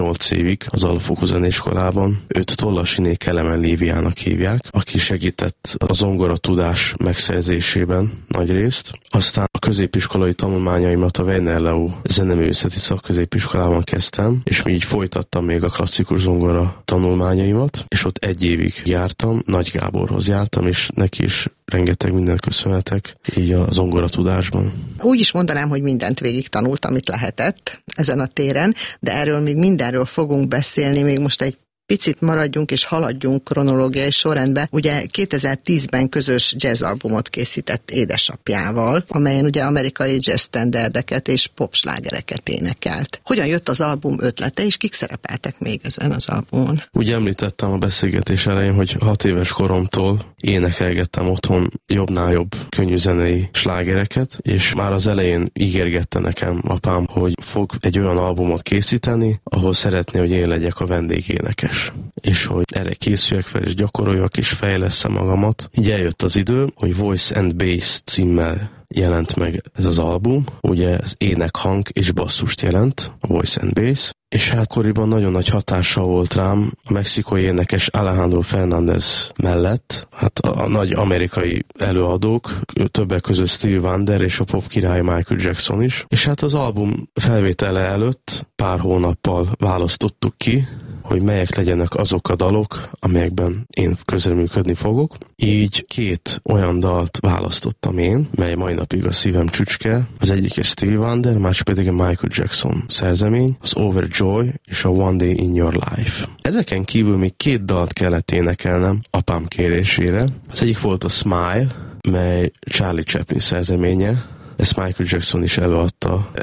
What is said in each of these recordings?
8 évig az alapfokú zeneiskolában. Őt Tollasiné Kelemen Líviának hívják, aki segített a zongora tudás megszerzésében nagy részt. Aztán a középiskolai tanulmányaimat a Weiner Leo zeneművészeti szakközépiskolában kezdtem, és így folytattam még a klasszikus zongora tanulmányaimat, és ott 1 évig jártam, Nagy Gáborhoz jártam, és neki is rengeteg mindent köszönhetek így a zongora tudásban. Úgy is mondanám, hogy mindent végig tanult, amit lehetett ezen a téren, de erről még mindenről fogunk beszélni, még most egy picit maradjunk és haladjunk kronológiai sorrendbe. Ugye 2010-ben közös jazzalbumot készített édesapjával, amelyen ugye amerikai jazz standardeket és popslágereket énekelt. Hogyan jött az album ötlete, és kik szerepeltek még ezen az albumon? Ugye említettem a beszélgetés elején, hogy 6 éves koromtól énekelgettem otthon jobbnál jobb könnyűzenei slágereket, és már az elején ígérgette nekem apám, hogy fog egy olyan albumot készíteni, ahol szeretné, hogy én legyek a vendégénekes. És hogy erre készüljek fel, és gyakoroljak, és fejlesszem magamat. Így eljött az idő, hogy Voice and Bass címmel jelent meg ez az album. Ugye ez ének, hang és basszust jelent, a Voice and Bass. És hát akkoriban nagyon nagy hatással volt rám a mexikói énekes Alejandro Fernández mellett. Hát a nagy amerikai előadók, többek között Stevie Wonder és a pop király Michael Jackson is. És hát az album felvétele előtt pár hónappal választottuk ki, hogy melyek legyenek azok a dalok, amelyekben én közreműködni fogok. Így 2 olyan dalt választottam én, mely mai napig a szívem csücske. Az egyik egy Stevie Wonder, másik pedig a Michael Jackson szerzemény, az Overjoy és a One Day in Your Life. Ezeken kívül még 2 dalt kellett énekelnem apám kérésére. Az egyik volt a Smile, mely Charlie Chaplin szerzeménye. Ezt Michael Jackson is előadta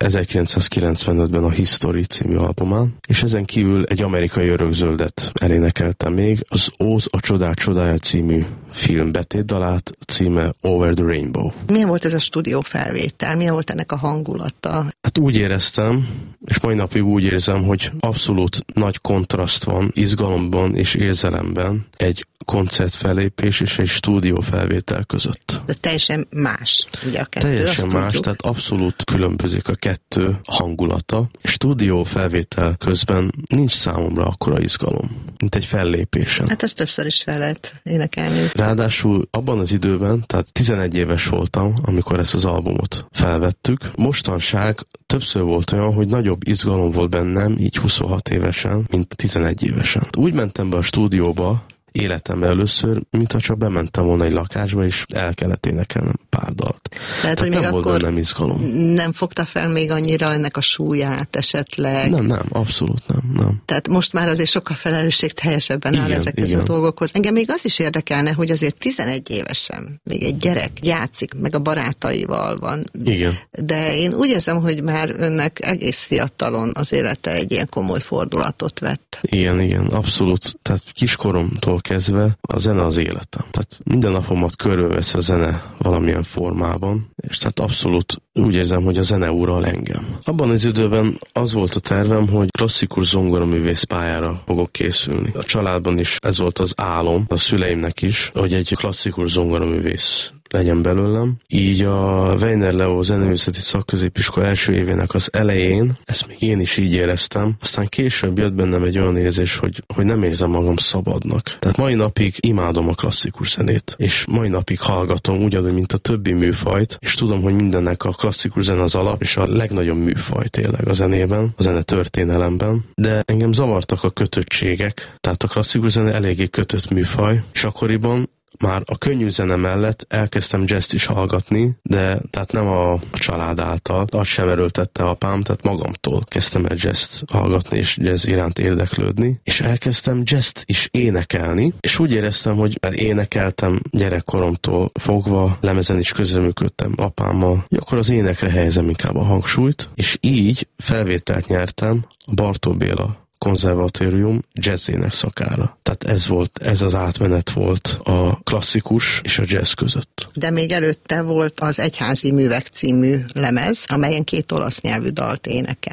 1995-ben a History című albumán, és ezen kívül egy amerikai örökzöldet elénekeltem még, az Óz a csodák csodája című film betétdalát, címe Over the Rainbow. Milyen volt ez a stúdió felvétel? Milyen volt ennek a hangulata? Hát úgy éreztem, és mai napig úgy érzem, hogy abszolút nagy kontraszt van izgalomban és érzelemben egy koncertfellépés és egy stúdiófelvétel között. De teljesen más, ugye a kettő. Teljesen más, tehát abszolút különbözik a 2 hangulata. Stúdiófelvétel közben nincs számomra akkora izgalom, mint egy fellépésen. Hát ezt többször is fel lehet énekelni. Ráadásul abban az időben, tehát 11 éves voltam, amikor ezt az albumot felvettük. Mostanság többször volt olyan, hogy nagyobb izgalom volt bennem, így 26 évesen, mint 11 évesen. Úgy mentem be a stúdióba, életemben először, mintha csak bementem volna egy lakásba, és el kellett énekelnem pár dalt. Tehát hogy nem még volt akkor bennem izgalom. Nem fogta fel még annyira ennek a súlyát esetleg? Nem, abszolút nem. Tehát most már azért sokkal felelősségteljesebben áll ezekhez a dolgokhoz. Engem még az is érdekelne, hogy azért 11 évesen még egy gyerek játszik, meg a barátaival van. Igen. De én úgy érzem, hogy már önnek egész fiatalon az élete egy ilyen komoly fordulatot vett. Igen, abszolút. Tehát kiskoromtól kezdve a zene az életem. Tehát minden napomat körbevesz a zene valamilyen formában, és tehát abszolút úgy érzem, hogy a zene ural engem. Abban az időben az volt a tervem, hogy klasszikus zongoraművész pályára fogok készülni. A családban is ez volt az álom, a szüleimnek is, hogy egy klasszikus zongoraművész legyen belőlem. Így a Weiner Leo zeneművészeti szakközépiskola első évének az elején, ezt még én is így éreztem, aztán később jött bennem egy olyan érzés, hogy nem érzem magam szabadnak. Tehát mai napig imádom a klasszikus zenét, és mai napig hallgatom ugyanúgy, mint a többi műfajt, és tudom, hogy mindennek a klasszikus zene az alap, és a legnagyobb műfaj tényleg a zenében, a zene történelemben, de engem zavartak a kötöttségek, tehát a klasszikus zene eléggé kötött műfaj, és akkoriban már a könnyű zene mellett elkezdtem jazzt is hallgatni, de tehát nem a család által, azt sem erőltette apám, tehát magamtól kezdtem el jazzt hallgatni, és jazz iránt érdeklődni, és elkezdtem jazzt is énekelni, és úgy éreztem, hogy énekeltem gyerekkoromtól fogva, lemezen is közreműködtem apámmal, hogy akkor az énekre helyezem inkább a hangsúlyt, és így felvételt nyertem a Bartók Béla konzervatórium jazzének szakára. Tehát ez az átmenet volt a klasszikus és a jazz között. De még előtte volt az Egyházi Művek című lemez, amelyen 2 olasz nyelvű dalt énekelt.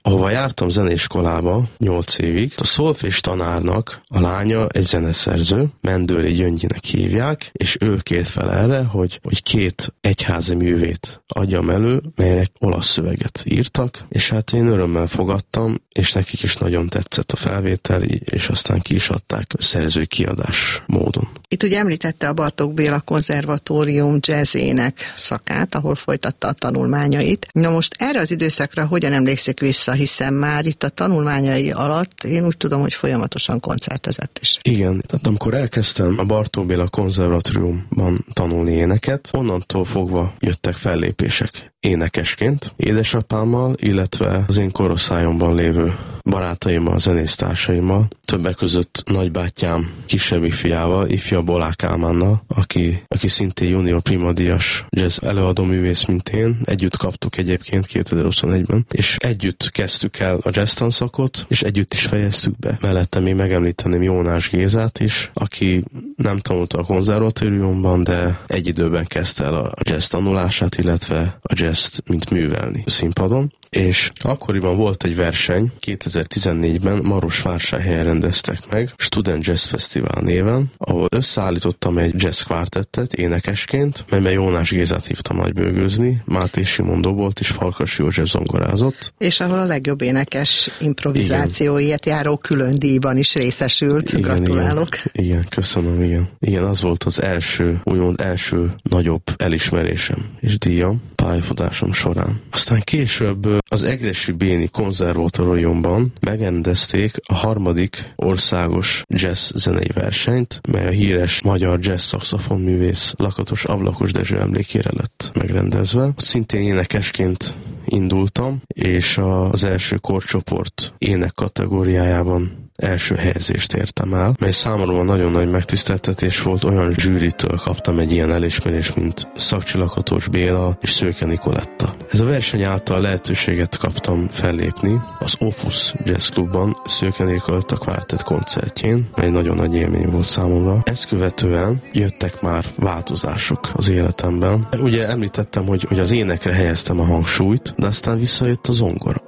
ahova jártam zeneiskolába 8 évig, a szolfés tanárnak a lánya egy zeneszerző, Mendőri Gyöngyinek hívják, és ő kért fel erre, hogy 2 egyházi művét adjam elő, melynek olasz szöveget írtak, és hát én örömmel fogadtam, és nekik is nagyon tetszett a felvétel, és aztán ki is adták szerzői kiadás módon. Itt ugye említette a Bartók Béla Konzervatórium jazzének szakát, ahol folytatta a tanulmányait. Na most erre az időszakra hogyan emlékszik vissza, hiszen már itt a tanulmányai alatt én úgy tudom, hogy folyamatosan koncertezett is. Igen, tehát amikor elkezdtem a Bartók Béla Konzervatóriumban tanulni éneket, onnantól fogva jöttek fellépések énekesként, édesapámmal, illetve az én korosztályomban lévő barátaimmal, zenésztársaimmal, többek között nagybátyám kisebbik fiával, ifja Bolák Kálmánnal, aki szintén junior primadíjas jazz előadó művész, mint én. Együtt kaptuk egyébként 2021-ben, és együtt kezdtük el a jazz tanszakot, és együtt is fejeztük be. Mellette még megemlíteném Jónás Gézát is, aki nem tanult a konzervatóriumban, de egy időben kezdte el a jazz tanulását, illetve a jazzt mint művelni a színpadon. És akkoriban volt egy verseny, 2014-ben Marosvásárhelyen rendeztek meg, Student Jazz Fesztivál néven, ahol összeállítottam egy jazz kvártettet énekesként, melyben Jónás Gézát hívtam nagybőgőzni, Máté Simon dobolt és Farkas József zongorázott. És ahol a legjobb énekes improvizációért járó külön díjban is részesült. Gratulálok. Igen, köszönöm, igen. Igen, az volt az úgymond első nagyobb elismerésem és díjam pályafutásom során. Aztán később az Egressy Béni Konzervatóriumban megrendezték a 3. országos jazz zenei versenyt, mely a híres magyar jazz szaxofonművész Lakatos Ablakos Dezső emlékére lett megrendezve. Szintén énekesként indultam, és az első korcsoport ének kategóriájában első helyezést értem el, mely számomra nagyon nagy megtiszteltetés volt, olyan zsűritől kaptam egy ilyen elismerést, mint Szakcsi Lakatos Béla és Szőke Nikoletta. Ez a verseny által lehetőséget kaptam fellépni az Opus Jazz Clubban Szőke Nikoletta kvártett koncertjén, mely nagyon nagy élmény volt számomra. Ezt követően jöttek már változások az életemben. Ugye említettem, hogy az énekre helyeztem a hangsúlyt, de aztán visszajött a zongora.